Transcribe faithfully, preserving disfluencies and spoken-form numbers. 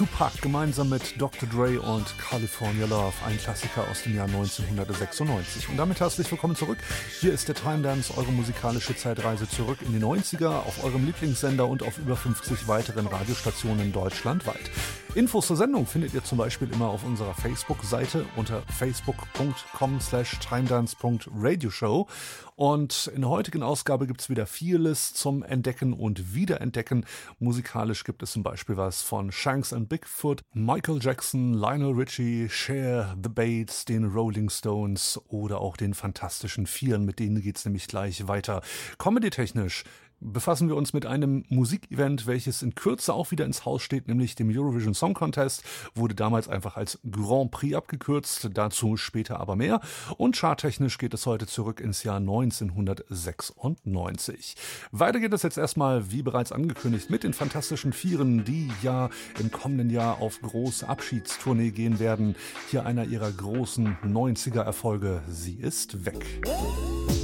Tupac gemeinsam mit Doktor Dre und California Love, ein Klassiker aus dem Jahr neunzehnhundertsechsundneunzig. Und damit herzlich willkommen zurück. Hier ist der Time Dance, eure musikalische Zeitreise zurück in die neunziger auf eurem Lieblingssender und auf über fünfzig weiteren Radiostationen deutschlandweit. Infos zur Sendung findet ihr zum Beispiel immer auf unserer Facebook-Seite unter facebook.com slash timedance.radioshow. Und in der heutigen Ausgabe gibt es wieder vieles zum Entdecken und Wiederentdecken. Musikalisch gibt es zum Beispiel was von Shanks and Bigfoot, Michael Jackson, Lionel Richie, Cher, The Bates, den Rolling Stones oder auch den Fantastischen Vieren. Mit denen geht's nämlich gleich weiter. Comedy-technisch befassen wir uns mit einem Musikevent, welches in Kürze auch wieder ins Haus steht, nämlich dem Eurovision Song Contest, wurde damals einfach als Grand Prix abgekürzt, dazu später aber mehr. Und charttechnisch geht es heute zurück ins Jahr neunzehnhundertsechsundneunzig. Weiter geht es jetzt erstmal, wie bereits angekündigt, mit den Fantastischen Vieren, die ja im kommenden Jahr auf große Abschiedstournee gehen werden. Hier einer ihrer großen neunziger Erfolge, sie ist weg.